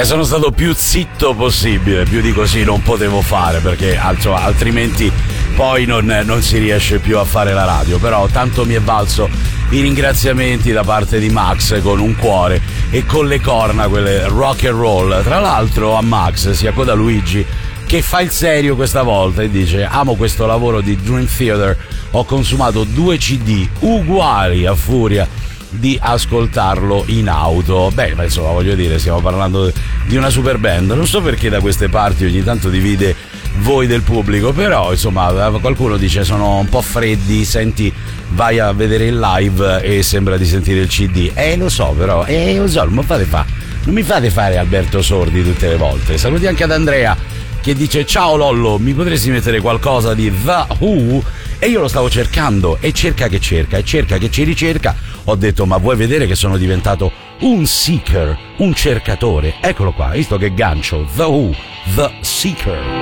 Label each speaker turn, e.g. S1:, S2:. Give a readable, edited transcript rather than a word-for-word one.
S1: Sono stato più zitto possibile, più di così non potevo fare, perché altrimenti poi non si riesce più a fare la radio. Però tanto mi è valso i ringraziamenti da parte di Max, con un cuore e con le corna, quelle rock and roll. Tra l'altro a Max si accoda Luigi, che fa il serio questa volta e dice: amo questo lavoro di Dream Theater, ho consumato 2 CD uguali a furia di ascoltarlo in auto. Beh, ma insomma, voglio dire, stiamo parlando di una super band. Non so perché da queste parti ogni tanto divide voi del pubblico, però insomma qualcuno dice sono un po' freddi, senti, vai a vedere il live e sembra di sentire il CD. Lo so, però lo so, non mi fate fare Alberto Sordi tutte le volte. Saluti anche ad Andrea, che dice: ciao Lollo, mi potresti mettere qualcosa di The Who? E io lo stavo cercando, e cerca che ci ricerca. Ho detto: ma vuoi vedere che sono diventato un seeker, un cercatore? Eccolo qua, visto che gancio, The Who, The Seeker.